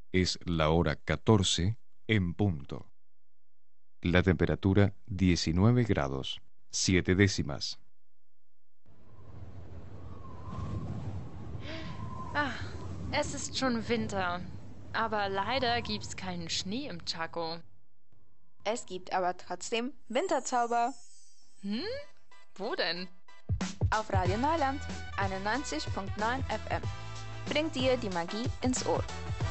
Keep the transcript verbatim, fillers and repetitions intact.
Es la hora catorce en punto. La temperatura diecinueve grados, siete décimas. Ah, es ist schon Winter. Aber leider gibt's keinen Schnee im Chaco. Es gibt aber trotzdem Winterzauber. Hm? Wo denn? Auf Radio Neuland einundneunzig Komma neun F M. Bringt dir die Magie ins Ohr.